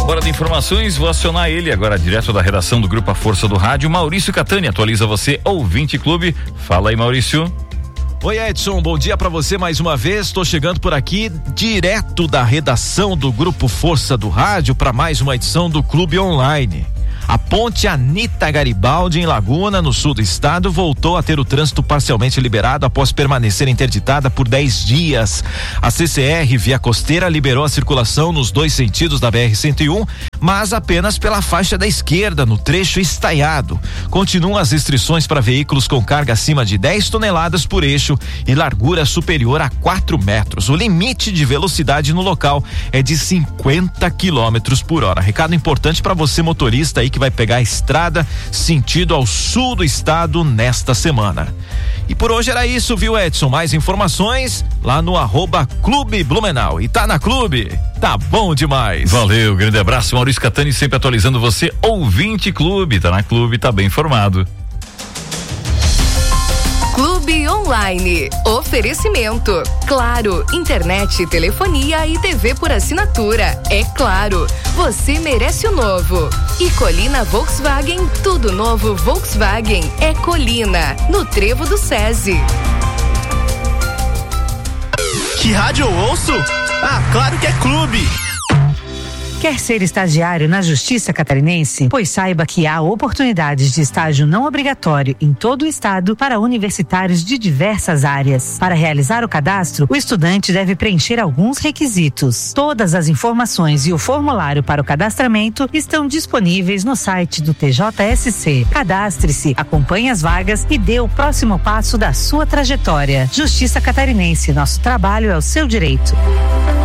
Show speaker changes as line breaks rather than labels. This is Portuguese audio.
Bora de informações, vou acionar ele agora direto da redação do Grupo A Força do Rádio, Maurício Catani, atualiza você, ouvinte clube. Fala aí, Maurício.
Oi, Edson, bom dia pra você mais uma vez. Tô chegando por aqui direto da redação do Grupo Força do Rádio para mais uma edição do Clube Online. A ponte Anita Garibaldi, em Laguna, no sul do estado, voltou a ter o trânsito parcialmente liberado após permanecer interditada por 10 dias. A CCR Via Costeira liberou a circulação nos 2 sentidos da BR-101, mas apenas pela faixa da esquerda, no trecho estaiado. Continuam as restrições para veículos com carga acima de 10 toneladas por eixo e largura superior a 4 metros. O limite de velocidade no local é de 50 quilômetros por hora. Recado importante para você, motorista aí que vai pegar a estrada sentido ao sul do estado nesta semana. E por hoje era isso, viu, Edson? Mais informações lá no @Clube Blumenau. E tá na Clube? Tá bom demais.
Valeu, grande abraço, Maurício Catani, sempre atualizando você, ouvinte clube. Tá na Clube, tá bem informado.
Clube Online. Oferecimento. Claro, internet, telefonia e TV por assinatura. É claro. Você merece o novo. E Colina Volkswagen, tudo novo Volkswagen. É Colina, no Trevo do SESI.
Que rádio eu ouço? Ah, claro que é Clube.
Quer ser estagiário na Justiça Catarinense? Pois saiba que há oportunidades de estágio não obrigatório em todo o estado para universitários de diversas áreas. Para realizar o cadastro, o estudante deve preencher alguns requisitos. Todas as informações e o formulário para o cadastramento estão disponíveis no site do TJSC. Cadastre-se, acompanhe as vagas e dê o próximo passo da sua trajetória. Justiça Catarinense, nosso trabalho é o seu direito.